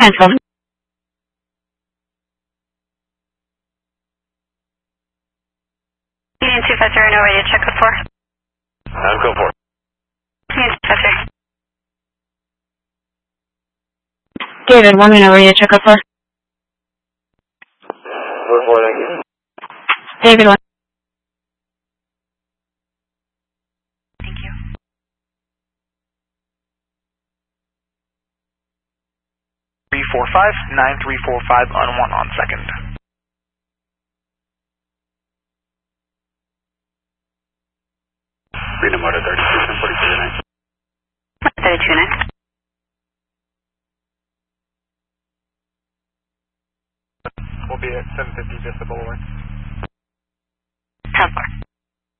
Cancel. Union 250, no radio, check code 4. Code 4. Union 250. David, 1 minute, radio, check code 4. Code 4, thank you. David, 1. Thank you. 345-9345 on 1 on second. Freedom Motor 32, 42 9. 32 9.